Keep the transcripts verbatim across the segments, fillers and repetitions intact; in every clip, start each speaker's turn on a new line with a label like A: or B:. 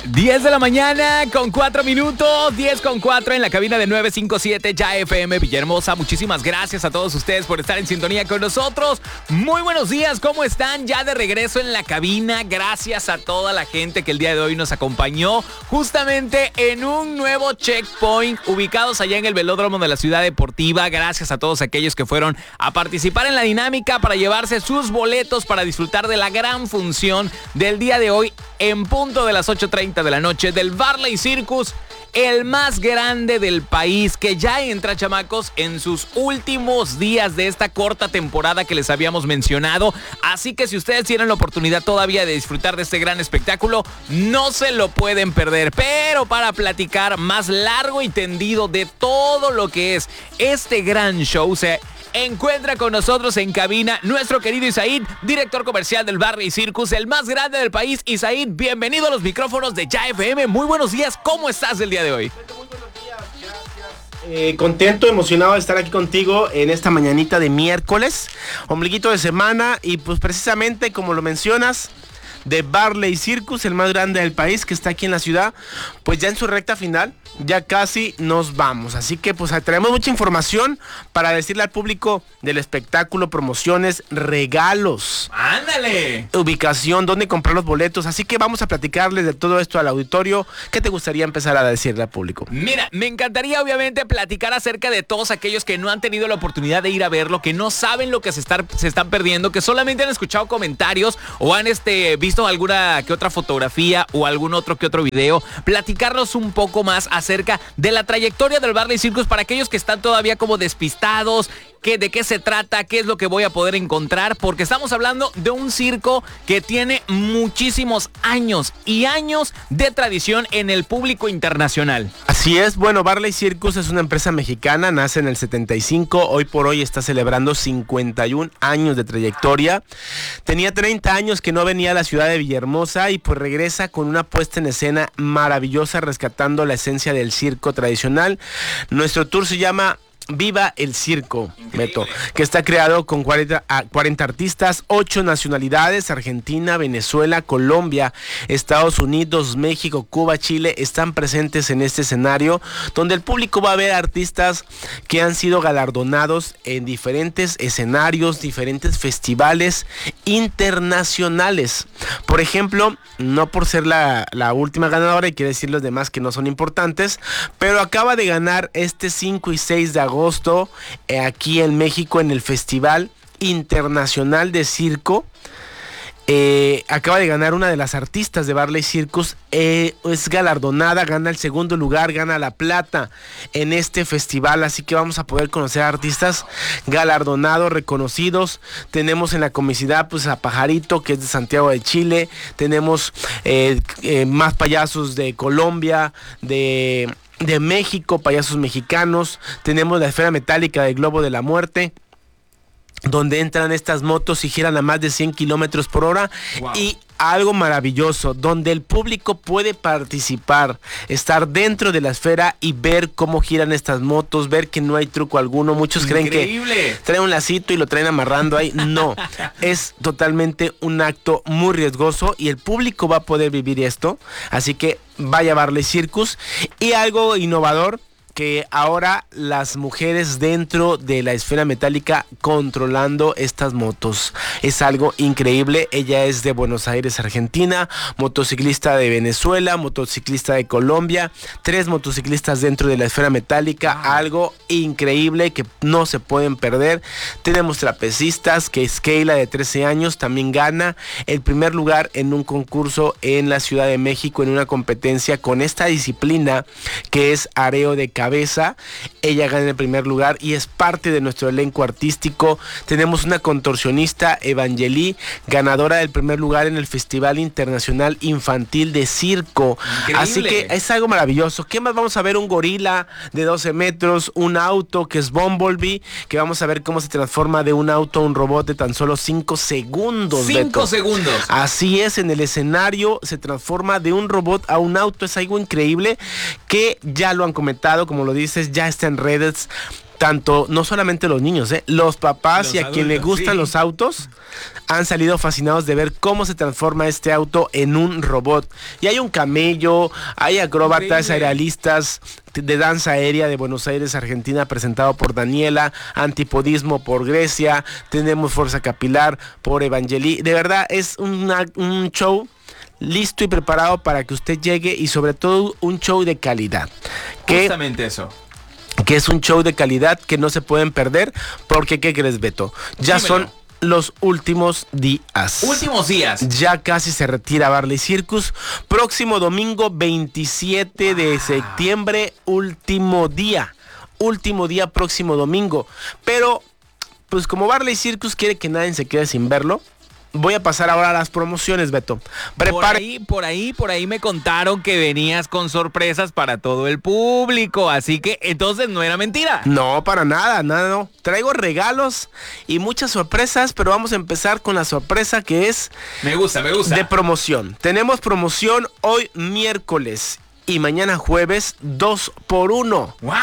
A: diez de la mañana con cuatro minutos, diez con cuatro en la cabina de nueve cinco siete Ya F M Villahermosa. Muchísimas gracias a todos ustedes por estar en sintonía con nosotros. Muy buenos días, ¿cómo están? Ya de regreso en la cabina. Gracias a toda la gente que el día de hoy nos acompañó justamente en un nuevo checkpoint ubicados allá en el velódromo de la Ciudad Deportiva. Gracias a todos aquellos que fueron a participar en la dinámica para llevarse sus boletos para disfrutar de la gran función del día de hoy en punto de las ocho treinta de la noche del Barley Circus, el más grande del país, que ya entra, chamacos, en sus últimos días de esta corta temporada que les habíamos mencionado. Así que si ustedes tienen la oportunidad todavía de disfrutar de este gran espectáculo, no se lo pueden perder. Pero para platicar más largo y tendido de todo lo que es este gran show, se encuentra con nosotros en cabina nuestro querido Isaid, director comercial del Barley Circus, el más grande del país. Isaid, bienvenido a los micrófonos de Ya F M. Muy buenos días, ¿cómo estás el día de hoy?
B: Muy buenos días, gracias. Eh, contento, emocionado de estar aquí contigo en esta mañanita de miércoles, ombliguito de semana, y pues precisamente como lo mencionas, de Barley Circus, el más grande del país, que está aquí en la ciudad, pues ya en su recta final, ya casi nos vamos. Así que pues traemos mucha información para decirle al público del espectáculo, promociones, regalos.
A: ¡Ándale!
B: Ubicación, dónde comprar los boletos. Así que vamos a platicarles de todo esto al auditorio. ¿Qué te gustaría empezar a decirle al público?
A: Mira, me encantaría obviamente platicar acerca de todos aquellos que no han tenido la oportunidad de ir a verlo, que no saben lo que se, estar, se están perdiendo, que solamente han escuchado comentarios o han este, visto alguna que otra fotografía o algún otro que otro video. Platicarnos un poco más acerca de la trayectoria del Barley Circus para aquellos que están todavía como despistados, que, de qué se trata, qué es lo que voy a poder encontrar, porque estamos hablando de un circo que tiene muchísimos años y años de tradición en el público internacional.
B: Así es, bueno, Barley Circus es una empresa mexicana, nace en el setenta y cinco, hoy por hoy está celebrando cincuenta y un años de trayectoria. Tenía treinta años que no venía a la ciudad de Villahermosa y pues regresa con una puesta en escena maravillosa, rescatando la esencia del circo tradicional. Nuestro tour se llama Viva el Circo, Beto, que está creado con cuarenta, cuarenta artistas, ocho nacionalidades: Argentina, Venezuela, Colombia, Estados Unidos, México, Cuba, Chile, están presentes en este escenario, donde el público va a ver artistas que han sido galardonados en diferentes escenarios, diferentes festivales internacionales. Por ejemplo, no por ser la, la última ganadora, hay que decir los demás que no son importantes, pero acaba de ganar este cinco y seis de agosto agosto eh, aquí en México en el Festival Internacional de Circo. Eh, acaba de ganar una de las artistas de Barley Circus, eh, es galardonada, gana el segundo lugar, gana la plata en este festival, así que vamos a poder conocer a artistas galardonados, reconocidos. Tenemos en la comicidad pues a Pajarito, que es de Santiago de Chile, tenemos eh, eh, más payasos de Colombia, de, de México, payasos mexicanos, tenemos la esfera metálica del Globo de la Muerte, donde entran estas motos y giran a más de cien kilómetros por hora. Wow. Y algo maravilloso, donde el público puede participar, estar dentro de la esfera y ver cómo giran estas motos, ver que no hay truco alguno. Muchos Increíble. creen que traen un lacito y lo traen amarrando ahí. No, es totalmente un acto muy riesgoso y el público va a poder vivir esto. Así que vaya a Barley Circus. Y algo innovador, que ahora las mujeres dentro de la esfera metálica controlando estas motos. Es algo increíble. Ella es de Buenos Aires, Argentina, motociclista de Venezuela, motociclista de Colombia, tres motociclistas dentro de la esfera metálica. Wow. Algo increíble que no se pueden perder. Tenemos trapecistas, que es Keila, de trece años, también gana el primer lugar en un concurso en la Ciudad de México, en una competencia con esta disciplina que es areo de cabeza. Cabeza, ella gana el primer lugar y es parte de nuestro elenco artístico. Tenemos una contorsionista, Evangelí, ganadora del primer lugar en el Festival Internacional Infantil de Circo. Increíble. Así que es algo maravilloso. ¿Qué más vamos a ver? Un gorila de doce metros, un auto que es Bumblebee, que vamos a ver cómo se transforma de un auto a un robot de tan solo cinco segundos.
A: cinco segundos.
B: Así es, en el escenario se transforma de un robot a un auto. Es algo increíble que ya lo han comentado, como lo dices, ya está en redes. tanto, no solamente los niños, ¿eh? los papás
A: Los
B: y a
A: adultos,
B: quien le gustan
A: sí.
B: los autos han salido fascinados de ver cómo se transforma este auto en un robot. Y hay un camello, hay acróbatas,
A: Increíble.
B: aeralistas de danza aérea de Buenos Aires, Argentina, presentado por Daniela, Antipodismo por Grecia, tenemos Fuerza Capilar por Evangeli. De verdad es una, un show listo y preparado para que usted llegue, y sobre todo un show de calidad. Que
A: Justamente eso.
B: que es un show de calidad que no se pueden perder, porque ¿qué crees, Beto? Ya
A: Dímelo.
B: son los últimos días.
A: Últimos días.
B: Ya casi se retira Barley Circus. Próximo domingo veintisiete de septiembre, último día. Último día, próximo domingo. Pero, pues como Barley Circus quiere que nadie se quede sin verlo, voy a pasar ahora a las promociones, Beto.
A: Por
B: Prepare.
A: ahí, por ahí, por ahí me contaron que venías con sorpresas para todo el público, así que entonces no era mentira.
B: No, para nada, nada, no. Traigo regalos y muchas sorpresas, pero vamos a empezar con la sorpresa que es
A: Me gusta, me gusta.
B: de promoción. Tenemos promoción hoy miércoles y mañana jueves, dos por uno.
A: ¡Wow!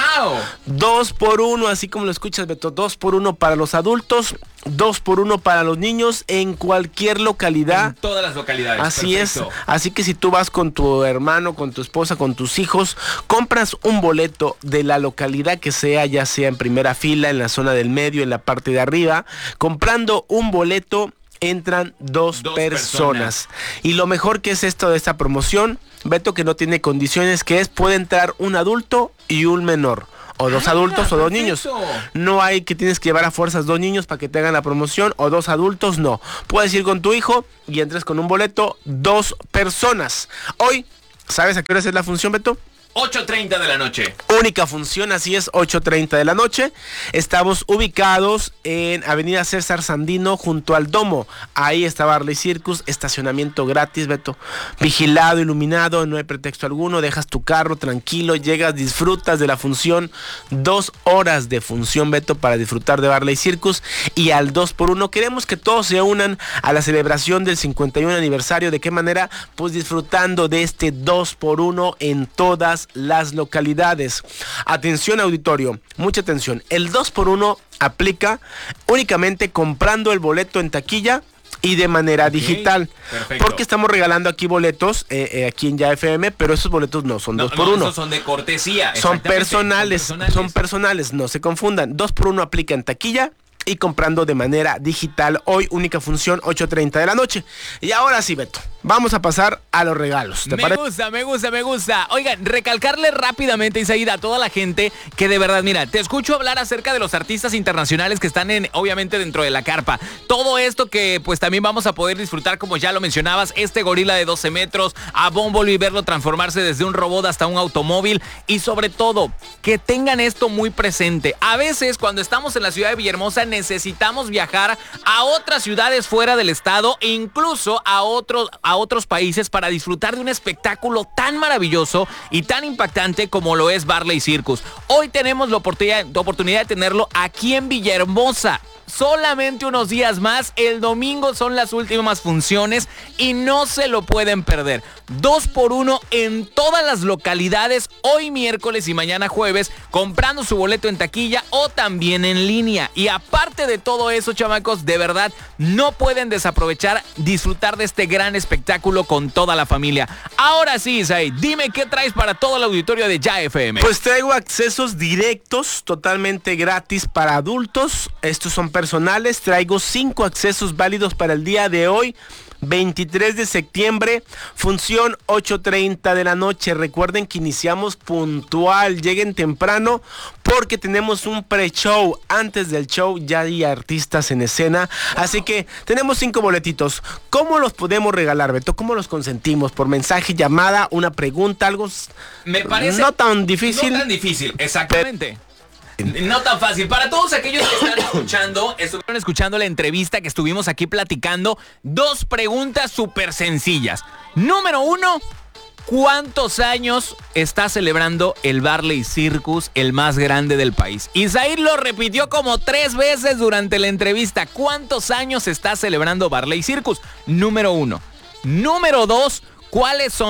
B: Dos por uno, así como lo escuchas, Beto. Dos por uno para los adultos, dos por uno para los niños en cualquier localidad.
A: En todas las localidades.
B: Así
A: Perfecto.
B: es, así que si tú vas con tu hermano, con tu esposa, con tus hijos, compras un boleto de la localidad que sea, ya sea en primera fila, en la zona del medio, en la parte de arriba, comprando un boleto entran dos,
A: Dos
B: personas. Y lo mejor que es esto de esta promoción, Beto, que no tiene condiciones, que es puede entrar un adulto y un menor. O dos
A: Ah,
B: adultos o dos
A: perfecto.
B: niños. No hay que tienes que llevar a fuerzas dos niños para que te hagan la promoción, o dos adultos, no. Puedes ir con tu hijo y entres con un boleto, dos personas. Hoy, ¿sabes a qué hora es la función, Beto?
A: ocho treinta de la noche.
B: Única función, así es, ocho treinta de la noche. Estamos ubicados en Avenida César Sandino, junto al Domo. Ahí está Barley Circus, estacionamiento gratis, Beto. Vigilado, iluminado, no hay pretexto alguno. Dejas tu carro tranquilo, llegas, disfrutas de la función. Dos horas de función, Beto, para disfrutar de Barley Circus. Y al dos por uno, queremos que todos se unan a la celebración del cincuenta y uno aniversario. ¿De qué manera? Pues disfrutando de este dos por uno en todas las localidades. Atención, auditorio, mucha atención. El dos por uno aplica únicamente comprando el boleto en taquilla y de manera
A: Ok,
B: digital.
A: perfecto.
B: Porque estamos regalando aquí boletos, eh, eh, aquí en Ya F M, pero esos boletos no son
A: No,
B: dos por
A: no,
B: uno.
A: esos son de cortesía.
B: Son
A: exactamente,
B: personales,
A: son
B: son
A: personales.
B: personales, no se confundan. dos por uno aplica en taquilla y comprando de manera digital. Hoy única función, ocho treinta de la noche. Y ahora sí, Beto, vamos a pasar a los regalos. ¿Te
A: Me
B: parece?
A: gusta, me gusta, me gusta. Oigan, recalcarle rápidamente, Isaída, a toda la gente que de verdad, mira, te escucho hablar acerca de los artistas internacionales que están en, obviamente, dentro de la carpa. Todo esto que pues también vamos a poder disfrutar, como ya lo mencionabas, este gorila de doce metros, a Bumblebee, verlo transformarse desde un robot hasta un automóvil, y sobre todo, que tengan esto muy presente. A veces, cuando estamos en la ciudad de Villahermosa, necesitamos viajar a otras ciudades fuera del estado e incluso a otros, a otros países para disfrutar de un espectáculo tan maravilloso y tan impactante como lo es Barley Circus. Hoy tenemos la oportunidad, la oportunidad de tenerlo aquí en Villahermosa. Solamente unos días más, el domingo son las últimas funciones y no se lo pueden perder. Dos por uno en todas las localidades, hoy miércoles y mañana jueves, comprando su boleto en taquilla o también en línea. Y aparte de todo eso, chamacos, de verdad, no pueden desaprovechar disfrutar de este gran espectáculo con toda la familia. Ahora sí, Isai, dime qué traes para todo el auditorio de Ya F M.
B: Pues traigo accesos directos totalmente gratis para adultos. Estos son personales. Traigo cinco accesos válidos para el día de hoy, veintitrés de septiembre, función ocho treinta de la noche. Recuerden que iniciamos puntual, lleguen temprano porque tenemos un pre-show. Antes del show ya hay artistas en escena, así que tenemos cinco boletitos. ¿Cómo los podemos regalar, Beto? ¿Cómo los consentimos? ¿Por mensaje, llamada, una pregunta, algo
A: Me parece
B: no tan difícil?
A: No tan difícil, exactamente. No tan fácil. Para todos aquellos que están escuchando, estuvieron escuchando la entrevista que estuvimos aquí platicando, dos preguntas súper sencillas. Número uno, ¿cuántos años está celebrando el Barley Circus, el más grande del país? Isaí lo repitió como tres veces durante la entrevista. ¿Cuántos años está celebrando Barley Circus? Número uno. Número dos, ¿cuáles son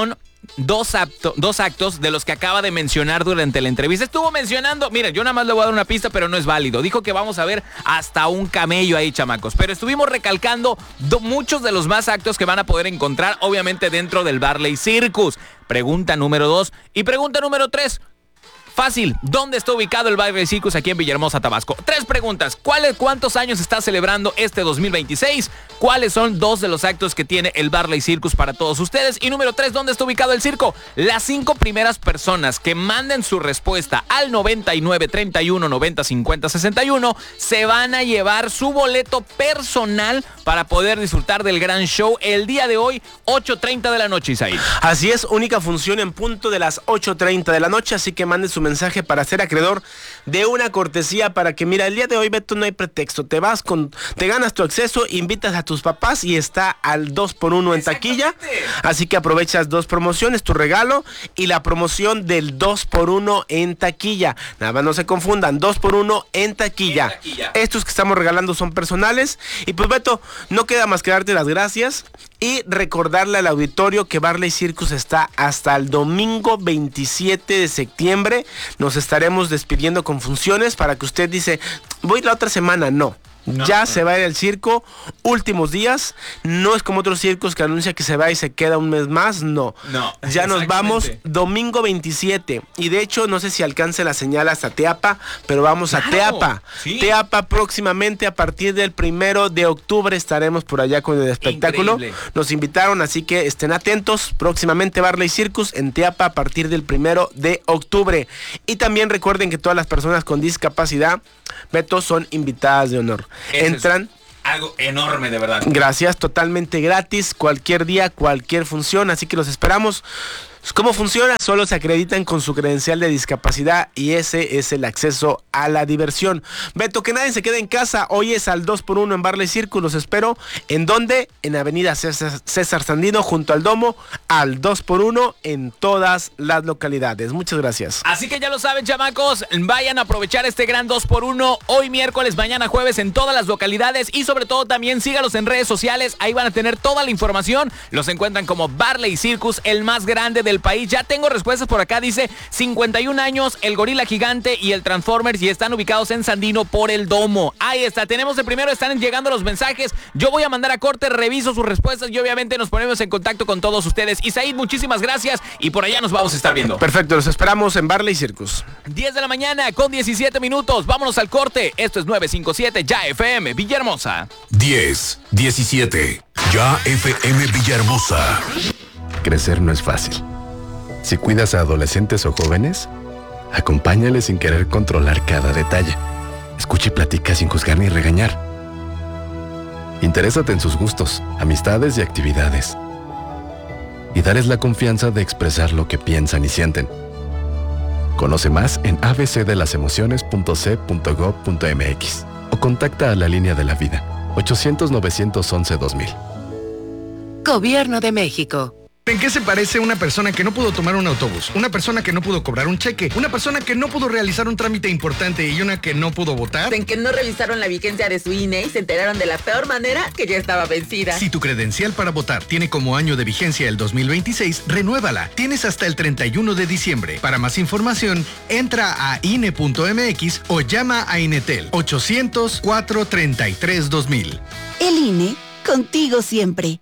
A: dos, acto, dos actos de los que acaba de mencionar durante la entrevista. Estuvo mencionando, mira, yo nada más le voy a dar una pista, pero no es válido. Dijo que vamos a ver hasta un camello ahí, chamacos. Pero estuvimos recalcando do, muchos de los más actos que van a poder encontrar, obviamente, dentro del Barley Circus. Pregunta número dos. Y pregunta número tres. Fácil, ¿dónde está ubicado el Barley Circus aquí en Villahermosa, Tabasco? Tres preguntas. ¿Cuáles, ¿Cuántos años está celebrando este dos mil veintiséis? ¿Cuáles son dos de los actos que tiene el Barley Circus para todos ustedes? Y número tres, ¿dónde está ubicado el circo? Las cinco primeras personas que manden su respuesta al noventa y nueve, treinta y uno, noventa, cincuenta, sesenta y uno se van a llevar su boleto personal para poder disfrutar del gran show el día de hoy, ocho treinta de la noche, Isaí.
B: Así es, única función en punto de las ocho treinta de la noche, así que manden su mensaje para ser acreedor de una cortesía para que, mira, el día de hoy, Beto, no hay pretexto, te vas con, te ganas tu acceso, invitas a tus papás y está al dos por uno en taquilla, así que aprovechas dos promociones, tu regalo y la promoción del dos por uno en taquilla, nada más no se confundan, dos por uno en taquilla. en taquilla, estos que estamos regalando son personales y pues, Beto, no queda más que darte las gracias y recordarle al auditorio que Barley Circus está hasta el domingo veintisiete de septiembre. Nos estaremos despidiendo con funciones para que usted dice, voy la otra semana. No. No, ya no. Se va a ir al circo, últimos días, no es como otros circos que anuncia que se va y se queda un mes más, no, no ya nos vamos domingo veintisiete y de hecho no sé si alcance la señal hasta Teapa, pero vamos claro, a Teapa, sí. Teapa próximamente a partir del primero de octubre estaremos por allá con el espectáculo. Increíble. Nos invitaron, así que estén atentos, próximamente Barley Circus en Teapa a partir del primero de octubre y también recuerden que todas las personas con discapacidad, Beto, son invitadas de honor. Eso entran.
A: Algo enorme, de verdad.
B: Gracias, totalmente gratis, cualquier día, cualquier función, así que los esperamos. ¿Cómo funciona? Solo se acreditan con su credencial de discapacidad y ese es el acceso a la diversión. Beto, que nadie se quede en casa. Hoy es al dos por uno en Barley Circus. Los espero. ¿En dónde? En Avenida César, César Sandino, junto al Domo, al dos por uno en todas las localidades. Muchas gracias.
A: Así que ya lo saben, chamacos. Vayan a aprovechar este gran dos por uno hoy miércoles, mañana jueves en todas las localidades y sobre todo también sígalos en redes sociales. Ahí van a tener toda la información. Los encuentran como Barley Circus, el más grande de del país. Ya tengo respuestas por acá, dice cincuenta y un años, el gorila gigante y el Transformers y están ubicados en Sandino por el Domo. Ahí está, tenemos el primero, están llegando los mensajes. Yo voy a mandar a corte, reviso sus respuestas y obviamente nos ponemos en contacto con todos ustedes. Isaí, muchísimas gracias y por allá nos vamos a estar viendo.
B: Perfecto, los esperamos en Barley Circus.
A: diez de la mañana con diecisiete minutos. Vámonos al corte. Esto es nueve cinco siete Ya F M Villahermosa.
C: diez, diecisiete Ya F M Villahermosa.
D: Crecer no es fácil. Si cuidas a adolescentes o jóvenes, acompáñales sin querer controlar cada detalle. Escucha y platica sin juzgar ni regañar. Interésate en sus gustos, amistades y actividades. Y dales la confianza de expresar lo que piensan y sienten. Conoce más en a b c de las emociones punto c punto gob punto m x o contacta a la línea de la vida ochocientos, novecientos once, dos mil.
E: Gobierno de México.
F: ¿En qué se parece una persona que no pudo tomar un autobús? Una persona que no pudo cobrar un cheque, una persona que no pudo realizar un trámite importante y una que no pudo votar.
G: En que no revisaron la vigencia de su I N E y se enteraron de la peor manera que ya estaba vencida.
F: Si tu credencial para votar tiene como año de vigencia el dos mil veintiséis, renuévala. Tienes hasta el treinta y uno de diciembre. Para más información, entra a I N E punto m x o llama a Inetel ochocientos, cuatrocientos treinta y tres, dos mil.
H: El I N E, contigo siempre.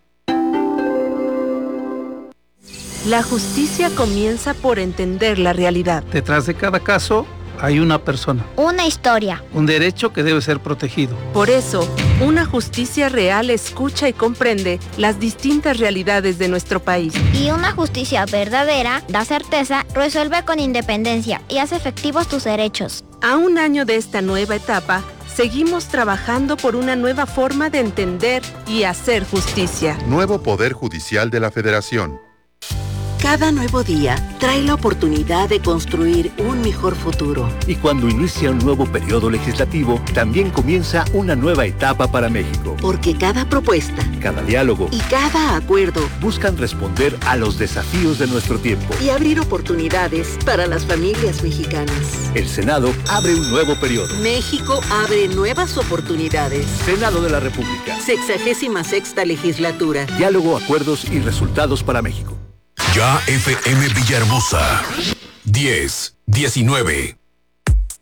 E: La justicia comienza por entender la realidad.
I: Detrás de cada caso hay una persona.
J: Una historia.
I: Un derecho que debe ser protegido.
E: Por eso, una justicia real escucha y comprende las distintas realidades de nuestro país.
J: Y una justicia verdadera da certeza, resuelve con independencia y hace efectivos tus derechos.
E: A un año de esta nueva etapa, seguimos trabajando por una nueva forma de entender y hacer justicia.
K: Nuevo Poder Judicial de la Federación.
L: Cada nuevo día trae la oportunidad de construir un mejor futuro.
M: Y cuando inicia un nuevo periodo legislativo, también comienza una nueva etapa para México.
L: Porque cada propuesta,
M: cada diálogo
L: y cada acuerdo
M: buscan responder a los desafíos de nuestro tiempo
L: y abrir oportunidades para las familias mexicanas.
M: El Senado abre un nuevo periodo.
L: México abre nuevas oportunidades.
M: Senado de la República.
L: Sexagésima sexta legislatura.
M: Diálogo, acuerdos y resultados para México.
C: Ya F M Villahermosa. diez, diecinueve.